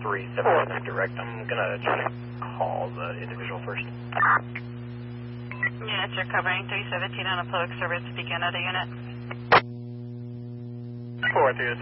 37 direct. I'm going to try to call the individual first. Units are covering 317 on a public service. Begin at a unit. 430.